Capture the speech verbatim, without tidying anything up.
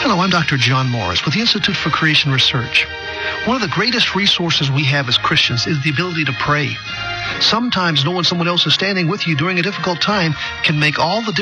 Hello, I'm Doctor John Morris with the Institute for Creation Research. One of the greatest resources we have as Christians is the ability to pray. Sometimes knowing someone else is standing with you during a difficult time can make all the difference.